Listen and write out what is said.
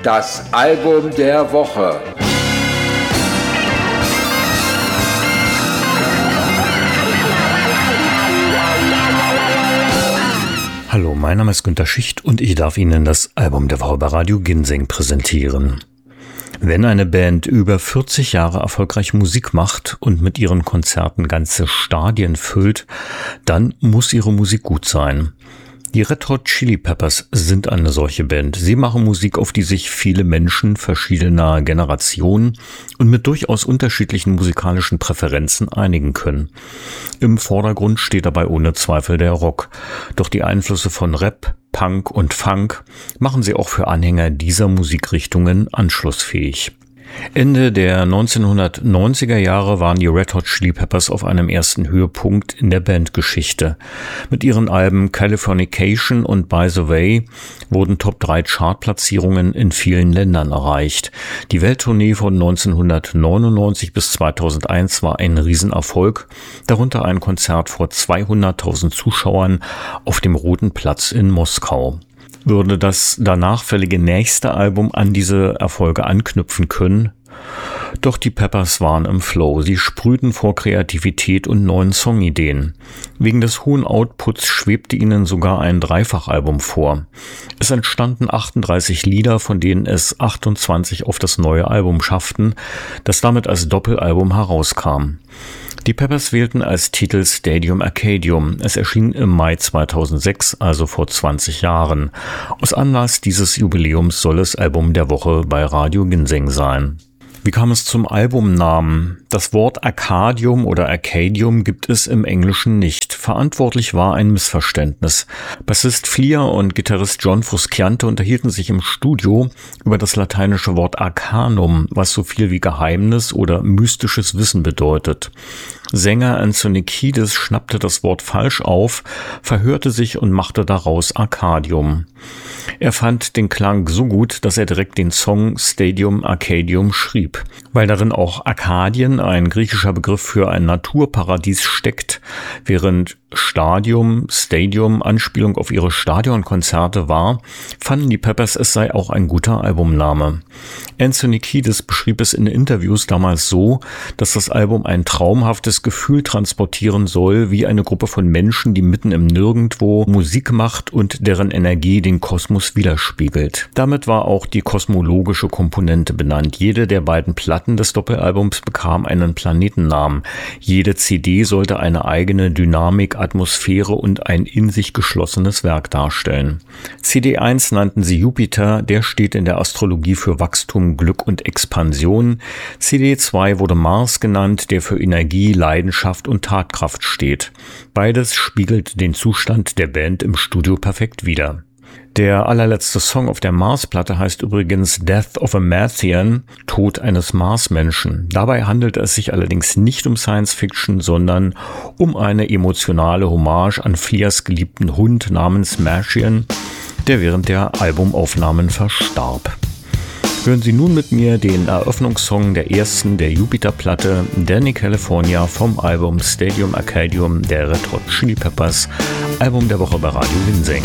Das Album der Woche. Hallo, mein Name ist Günter Schicht und ich darf Ihnen das Album der Woche bei Radio Ginseng präsentieren. Wenn eine Band über 40 Jahre erfolgreich Musik macht und mit ihren Konzerten ganze Stadien füllt, dann muss ihre Musik gut sein. Die Red Hot Chili Peppers sind eine solche Band. Sie machen Musik, auf die sich viele Menschen verschiedener Generationen und mit durchaus unterschiedlichen musikalischen Präferenzen einigen können. Im Vordergrund steht dabei ohne Zweifel der Rock. Doch die Einflüsse von Rap, Punk und Funk machen sie auch für Anhänger dieser Musikrichtungen anschlussfähig. Ende der 1990er Jahre waren die Red Hot Chili Peppers auf einem ersten Höhepunkt in der Bandgeschichte. Mit ihren Alben Californication und By the Way wurden Top-3 Chartplatzierungen in vielen Ländern erreicht. Die Welttournee von 1999 bis 2001 war ein Riesenerfolg, darunter ein Konzert vor 200.000 Zuschauern auf dem Roten Platz in Moskau. Würde das danach fällige nächste Album an diese Erfolge anknüpfen können? Doch die Peppers waren im Flow. Sie sprühten vor Kreativität und neuen Songideen. Wegen des hohen Outputs schwebte ihnen sogar ein Dreifachalbum vor. Es entstanden 38 Lieder, von denen es 28 auf das neue Album schafften, das damit als Doppelalbum herauskam. Die Peppers wählten als Titel Stadium Arcadium. Es erschien im Mai 2006, also vor 20 Jahren. Aus Anlass dieses Jubiläums soll es Album der Woche bei Radio Ginseng sein. Wie kam es zum Albumnamen? Das Wort Arcadium oder Arcadium gibt es im Englischen nicht. Verantwortlich war ein Missverständnis. Bassist Flea und Gitarrist John Frusciante unterhielten sich im Studio über das lateinische Wort Arcanum, was so viel wie Geheimnis oder mystisches Wissen bedeutet. Sänger Anthony Kiedis schnappte das Wort falsch auf, verhörte sich und machte daraus Arcadium. Er fand den Klang so gut, dass er direkt den Song Stadium Arcadium schrieb. Weil darin auch Arkadien, ein griechischer Begriff für ein Naturparadies, steckt, während Stadium Anspielung auf ihre Stadionkonzerte war, fanden die Peppers, es sei auch ein guter Albumname. Anthony Kiedis beschrieb es in Interviews damals so, dass das Album ein traumhaftes Gefühl transportieren soll, wie eine Gruppe von Menschen, die mitten im Nirgendwo Musik macht und deren Energie den Kosmos widerspiegelt. Damit war auch die kosmologische Komponente benannt. Jede der beiden Platten des Doppelalbums bekam einen Planetennamen. Jede CD sollte eine eigene Dynamik, Atmosphäre und ein in sich geschlossenes Werk darstellen. CD 1 nannten sie Jupiter, der steht in der Astrologie für Wachstum, Glück und Expansion. CD 2 wurde Mars genannt, der für Energie, Leidenschaft und Tatkraft steht. Beides spiegelt den Zustand der Band im Studio perfekt wider. Der allerletzte Song auf der Mars-Platte heißt übrigens Death of a Martian, Tod eines Marsmenschen. Dabei handelt es sich allerdings nicht um Science-Fiction, sondern um eine emotionale Hommage an Fleas geliebten Hund namens Martian, der während der Albumaufnahmen verstarb. Hören Sie nun mit mir den Eröffnungssong der ersten der Jupiter-Platte, Danny California, vom Album Stadium Arcadium der Red Hot Chili Peppers, Album der Woche bei Radio Ginseng.